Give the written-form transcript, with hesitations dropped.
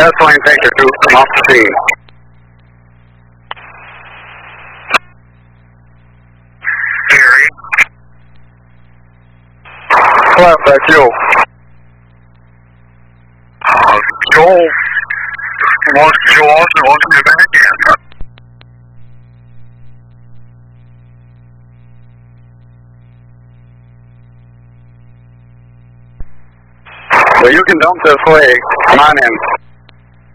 Airplane Tanker 2, come off the scene. Gary. Hello, that's Joel. Joel wants me back in. Well, you can dump this way. Come on in.